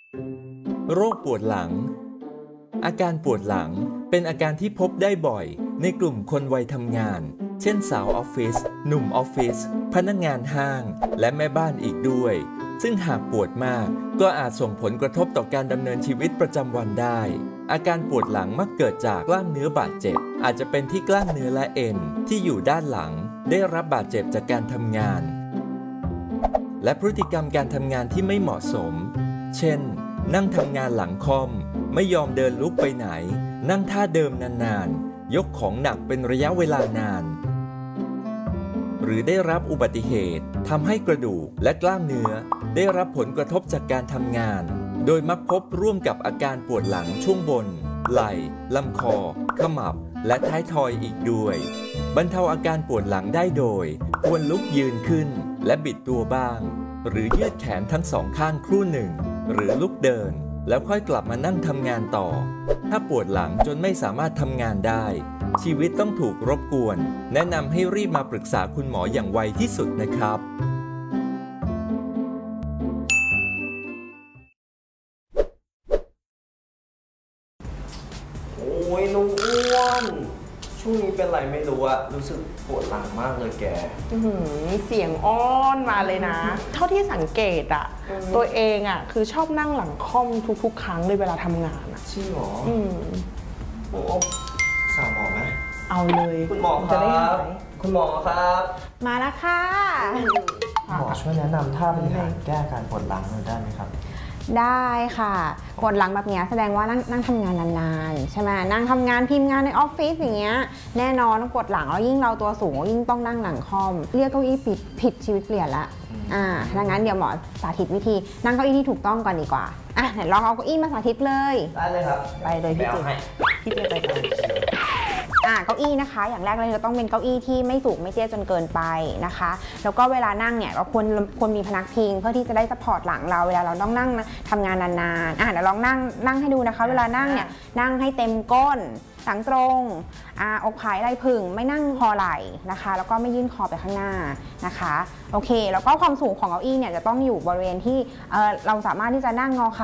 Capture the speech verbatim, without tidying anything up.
โรคปวดหลังอาการปวดหลังเป็นอาการที่พบได้บ่อยในกลุ่มคนวัยทำงานเช่นสาวออฟฟิศหนุ่มออฟฟิศพนักงานห้างและแม่บ้านอีกด้วยซึ่งหากปวดมากก็อาจส่งผลกระทบต่อการดำเนินชีวิตประจำวันได้อาการปวดหลังมักเกิดจากกล้ามเนื้อบาดเจ็บอาจจะเป็นที่กล้ามเนื้อและเอ็นที่อยู่ด้านหลังได้รับบาดเจ็บจากการทำงานและพฤติกรรมการทำงานที่ไม่เหมาะสมเช่นนั่งทำงานหลังค่อมไม่ยอมเดินลุกไปไหนนั่งท่าเดิมนานๆยกของหนักเป็นระยะเวลานานหรือได้รับอุบัติเหตุทำให้กระดูกและกล้ามเนื้อได้รับผลกระทบจากการทำงานโดยมักพบร่วมกับอาการปวดหลังช่วงบนไหล่ลำคอขมับและท้ายทอยอีกด้วยบรรเทาอาการปวดหลังได้โดยควรลุกยืนขึ้นและบิดตัวบ้างหรือยืดแขนทั้งสองข้างครู่หนึ่งหรือลุกเดินแล้วค่อยกลับมานั่งทำงานต่อถ้าปวดหลังจนไม่สามารถทำงานได้ชีวิตต้องถูกรบกวนแนะนำให้รีบมาปรึกษาคุณหมออย่างไวที่สุดนะครับโอ้ยลุงอ้วนช่วงนี้เป็นไรไม่รู้อะรู้สึกปวดหลังมากเลยแกเสียงอ้อนมาเลยนะ เท่าที่สังเกตอะตัวเองอะคือชอบนั่งหลังค่อมทุกๆครั้งเลยเวลาทำงานอะจริงเหรออืมโอ้สาวหมอไหมเอาเลยคุณหมอครับคุณหมอครับมาแล้วค่ะหมอช่วยแนะนำท่าบริหารแก้อาการปวดหลังหน่อยได้ไหมครับได้ค่ะปวดหลังแบบนี้แสดงว่านั่งนั่งทำงานนานๆใช่ไหมนั่งทำงานพิมพ์งานในออฟฟิศอย่างเงี้ยแน่นอนต้องปวดหลังแล้วยิ่งเราตัวสูงยิ่งต้องนั่งหลังคอมเรียกเก้าอี้ผิดผิดชีวิตเปลี่ยนละอ่าดังนั้นเดี๋ยวหมอสาธิตวิธีนั่งเก้าอี้ที่ถูกต้องก่อนดีกว่าอ่ะไหนลองเอาเก้าอี้มาสาธิตเลยได้เลยครับไปเลยพี่เจพี่เจไปกันอ่าเก้าอี้นะคะอย่างแรกเลยเราต้องเป็นเก้าอี้ที่ไม่สูงไม่เตี้ยจนเกินไปนะคะแล้วก็เวลานั่งเนี่ยเราควรควรมีพนักพิงเพื่อที่จะได้ซัพพอร์ตหลังเราเวลาเราต้องนั่งทำงานนานๆอ่ะเดี๋ยวลองนั่งนั่งให้ดูนะคะเวลานั่งเนี่ยนั่งให้เต็มก้นหลังตรงอ่าอกผายไหล่พึงไม่นั่งคอไหล่นะคะแล้วก็ไม่ยื่นคอไปข้างหน้านะคะโอเคแล้วก็ความสูงของเก้าอี้เนี่ยจะต้องอยู่บริเวณที่เออเราสามารถที่จะนั่งงอเข่า